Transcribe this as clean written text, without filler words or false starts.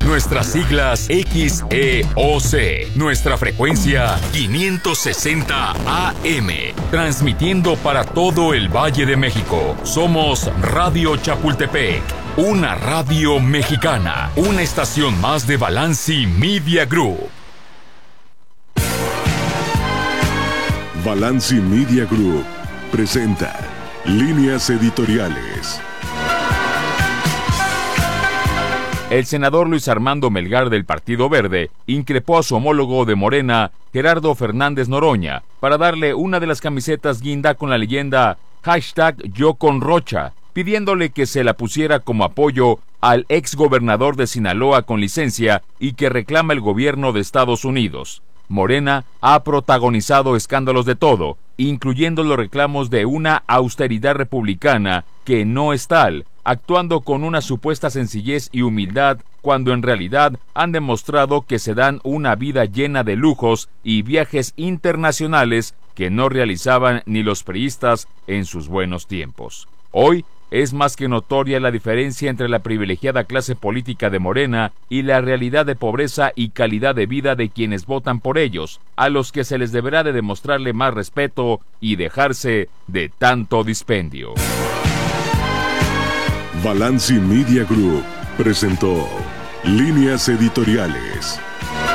Nuestras siglas XEOC. Nuestra frecuencia 560 AM. Transmitiendo para todo el Valle de México. Somos Radio Chapultepec. Una radio mexicana. Una estación más de Balanci Media Group. Balanci Media Group presenta Líneas Editoriales. El senador Luis Armando Melgar del Partido Verde increpó a su homólogo de Morena, Gerardo Fernández Noroña, para darle una de las camisetas guinda con la leyenda #YoConRocha, pidiéndole que se la pusiera como apoyo al exgobernador de Sinaloa con licencia y que reclama el gobierno de Estados Unidos. Morena ha protagonizado escándalos de todo, incluyendo los reclamos de una austeridad republicana que no es tal, actuando con una supuesta sencillez y humildad, cuando en realidad han demostrado que se dan una vida llena de lujos y viajes internacionales que no realizaban ni los priistas en sus buenos tiempos. Hoy es más que notoria la diferencia entre la privilegiada clase política de Morena y la realidad de pobreza y calidad de vida de quienes votan por ellos, a los que se les deberá de demostrarle más respeto y dejarse de tanto dispendio. Balanci Media Group presentó Líneas Editoriales.